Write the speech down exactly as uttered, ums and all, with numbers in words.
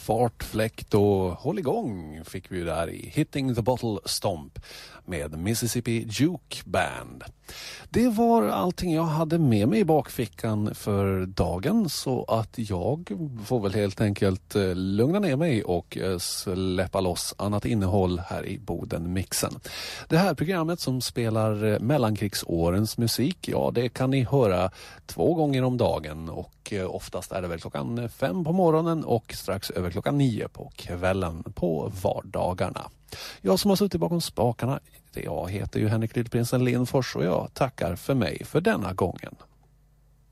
Fart, fläkt och håll igång fick vi ju där i Hitting the Bottle Stomp med Mississippi Juke Band. Det var allting jag hade med mig i bakfickan för dagen, så att jag får väl helt enkelt lugna ner mig och släppa loss annat innehåll här i Boden-mixen. Det här programmet som spelar mellankrigsårens musik, ja det kan ni höra två gånger om dagen, och oftast är det väl klockan fem på morgonen och strax över klockan nio på kvällen på vardagarna. Jag som har suttit bakom spakarna, jag heter ju Henrik Lydprinsen Lindfors och jag tackar för mig för denna gången.